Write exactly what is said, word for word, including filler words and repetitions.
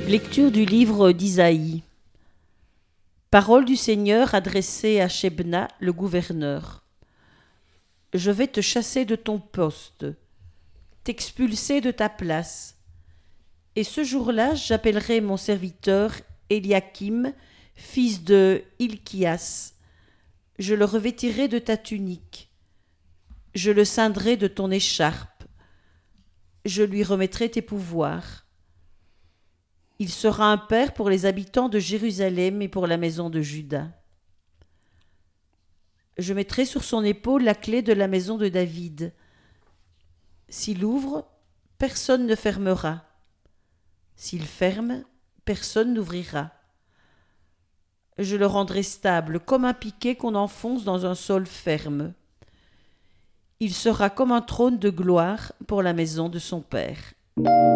Lecture du livre d'Isaïe. Parole du Seigneur adressée à Shebna, le gouverneur. Je vais te chasser de ton poste, t'expulser de ta place. Et ce jour-là, j'appellerai mon serviteur Eliakim, fils de Hilkias. Je le revêtirai de ta tunique. Je le ceindrai de ton écharpe. Je lui remettrai tes pouvoirs. Il sera un père pour les habitants de Jérusalem et pour la maison de Juda. Je mettrai sur son épaule la clé de la maison de David. S'il ouvre, personne ne fermera. S'il ferme, personne n'ouvrira. Je le rendrai stable, comme un piquet qu'on enfonce dans un sol ferme. Il sera comme un trône de gloire pour la maison de son père.